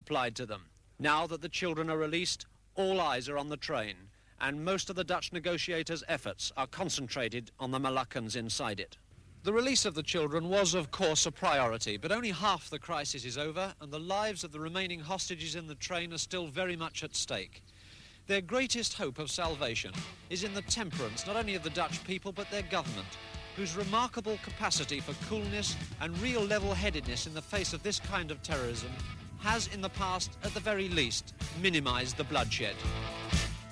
applied to them. Now that the children are released, all eyes are on the train, and most of the Dutch negotiators' efforts are concentrated on the Moluccans inside it. The release of the children was, of course, a priority, but only half the crisis is over, and the lives of the remaining hostages in the train are still very much at stake. Their greatest hope of salvation is in the temperance not only of the Dutch people, but their government, whose remarkable capacity for coolness and real level-headedness in the face of this kind of terrorism has, in the past, at the very least, minimised the bloodshed.